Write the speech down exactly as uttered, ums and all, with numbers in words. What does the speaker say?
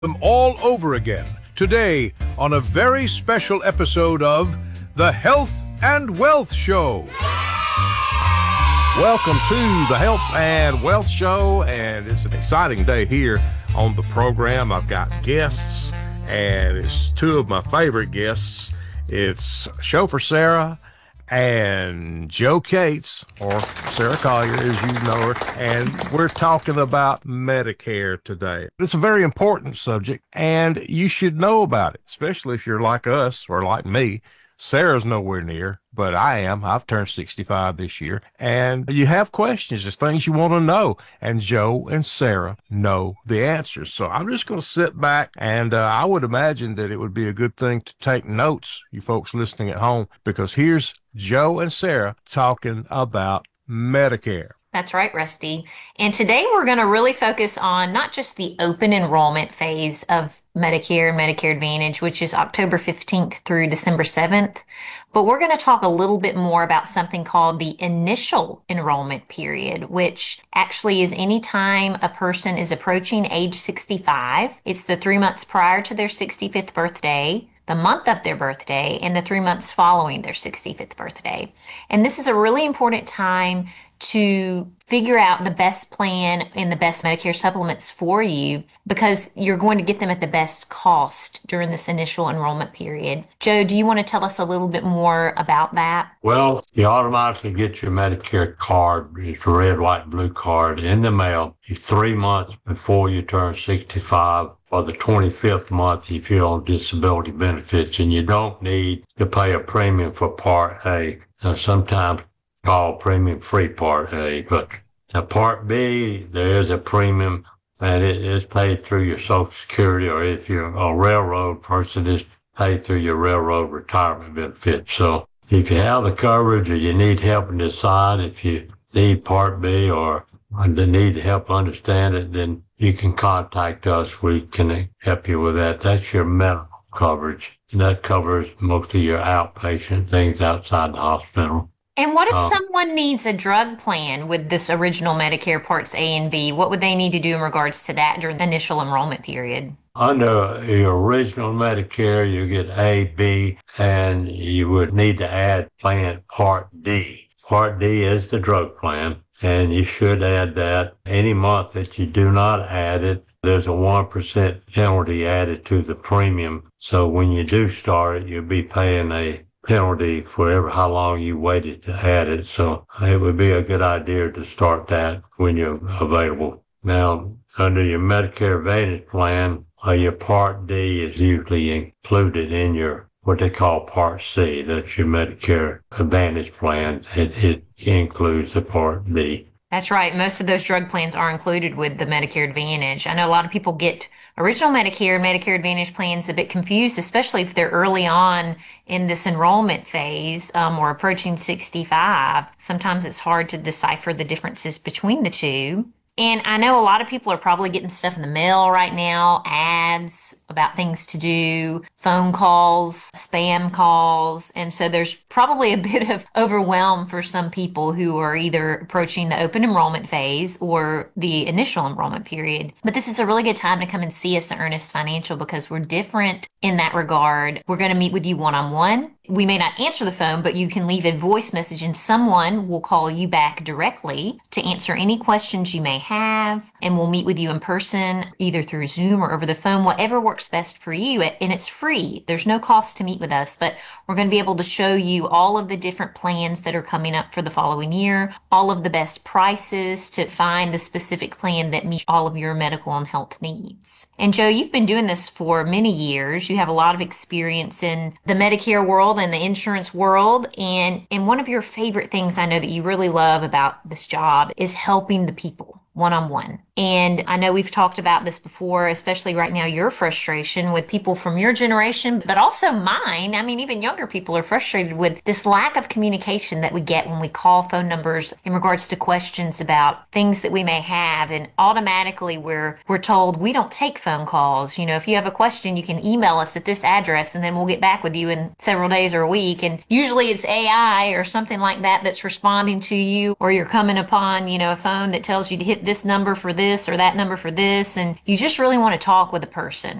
them all over again today on a very special episode of the Health and Wealth Show. Welcome to the Health and Wealth Show, and it's an exciting day here on the program. I've got guests, and it's two of my favorite guests. It's Chauffeur Sarah and Joe Cates, or Sarah Collier, as you know her, and we're talking about Medicare today. It's a very important subject, and you should know about it, especially if you're like us or like me. Sarah's nowhere near, but I am. I've turned sixty-five this year, and you have questions. There's things you want to know, and Joe and Sarah know the answers. So I'm just going to sit back, and uh, I would imagine that it would be a good thing to take notes, you folks listening at home, because here's Joe and Sarah talking about Medicare. That's right, Rusty. And today we're going to really focus on not just the open enrollment phase of Medicare and Medicare Advantage, which is October fifteenth through December seventh, but we're going to talk a little bit more about something called the initial enrollment period, which actually is any time a person is approaching age sixty-five. It's the three months prior to their sixty-fifth birthday, the month of their birthday, and the three months following their sixty-fifth birthday. And this is a really important time to figure out the best plan and the best Medicare supplements for you, because you're going to get them at the best cost during this initial enrollment period. Joe, do you want to tell us a little bit more about that? Well, you automatically get your Medicare card, it's a red, white, blue card in the mail three months before you turn sixty-five. For the twenty-fifth month if you're on disability benefits, and you don't need to pay a premium for Part A. Now, sometimes called premium-free Part A, but now Part B, there is a premium, and it is paid through your Social Security, or if you're a railroad person, it's paid through your railroad retirement benefits. So if you have the coverage or you need help and decide if you need Part B or need help understand it, then you can contact us. We can help you with that. That's your medical coverage, and that covers most of your outpatient things outside the hospital. And what if Um, someone needs a drug plan with this original Medicare Parts A and B? What would they need to do in regards to that during the initial enrollment period? Under your original Medicare, you get A, B, and you would need to add Plan Part D. Part D is the drug plan, and you should add that. Any month that you do not add it, there's a one percent penalty added to the premium. So when you do start it, you'll be paying a penalty for ever how long you waited to add it. So it would be a good idea to start that when you're available. Now, under your Medicare Advantage plan, uh, your Part D is usually included in your what they call Part C. That's your Medicare Advantage plan. It, it includes the Part D. That's right. Most of those drug plans are included with the Medicare Advantage. I know a lot of people get original Medicare and Medicare Advantage plans a bit confused, especially if they're early on in this enrollment phase um, or approaching sixty-five. Sometimes it's hard to decipher the differences between the two. And I know a lot of people are probably getting stuff in the mail right now, ads about things to do, phone calls, spam calls. And so there's probably a bit of overwhelm for some people who are either approaching the open enrollment phase or the initial enrollment period. But this is a really good time to come and see us at Ernest Financial, because we're different in that regard. We're going to meet with you one-on-one. We may not answer the phone, but you can leave a voice message and someone will call you back directly to answer any questions you may have. And we'll meet with you in person, either through Zoom or over the phone, whatever works best for you. And it's free. There's no cost to meet with us, but we're going to be able to show you all of the different plans that are coming up for the following year, all of the best prices to find the specific plan that meets all of your medical and health needs. And Joe, you've been doing this for many years. You have a lot of experience in the Medicare world and the insurance world. And, and one of your favorite things I know that you really love about this job is helping the people one-on-one. And I know we've talked about this before, especially right now, your frustration with people from your generation, but also mine. I mean, even younger people are frustrated with this lack of communication that we get when we call phone numbers in regards to questions about things that we may have. And automatically we're, we're told we don't take phone calls. You know, if you have a question, you can email us at this address and then we'll get back with you in several days or a week. And usually it's A I or something like that that's responding to you, or you're coming upon, you know, a phone that tells you to hit this number for this this or that number for this. And you just really want to talk with a person.